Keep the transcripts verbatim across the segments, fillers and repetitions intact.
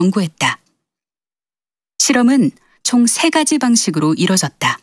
연구했다. 실험은 총 세 가지 방식으로 이뤄졌다.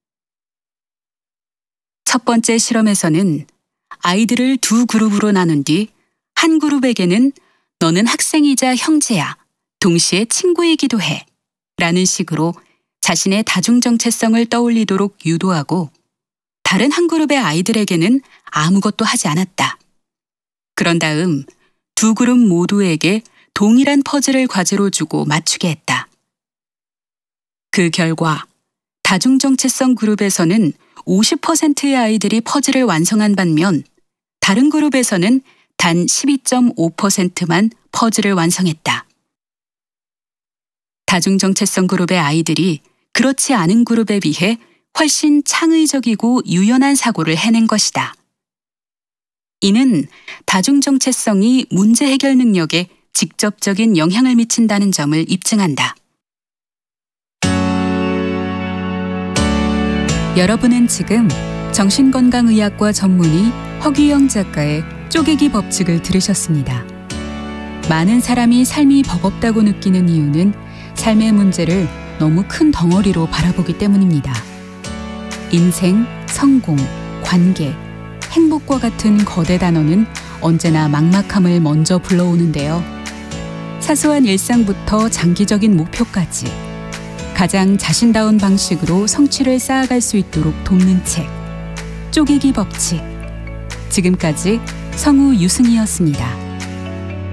첫 번째 실험에서는 아이들을 두 그룹으로 나눈 뒤 한 그룹에게는 너는 학생이자 형제야, 동시에 친구이기도 해 라는 식으로 자신의 다중정체성을 떠올리도록 유도하고 다른 한 그룹의 아이들에게는 아무것도 하지 않았다. 그런 다음 두 그룹 모두에게 동일한 퍼즐을 과제로 주고 맞추게 했다. 그 결과 다중정체성 그룹에서는 오십 퍼센트의 아이들이 퍼즐을 완성한 반면 다른 그룹에서는 단 십이 점 오 퍼센트만 퍼즐을 완성했다. 다중정체성 그룹의 아이들이 그렇지 않은 그룹에 비해 훨씬 창의적이고 유연한 사고를 해낸 것이다. 이는 다중정체성이 문제 해결 능력에 직접적인 영향을 미친다는 점을 입증한다. 여러분은 지금 정신건강의학과 전문의 허규영 작가의 쪼개기 법칙을 들으셨습니다. 많은 사람이 삶이 버겁다고 느끼는 이유는 삶의 문제를 너무 큰 덩어리로 바라보기 때문입니다. 인생, 성공, 관계, 행복과 같은 거대 단어는 언제나 막막함을 먼저 불러오는데요. 사소한 일상부터 장기적인 목표까지 가장 자신다운 방식으로 성취를 쌓아갈 수 있도록 돕는 책, 쪼개기 법칙. 지금까지 성우 유승희였습니다.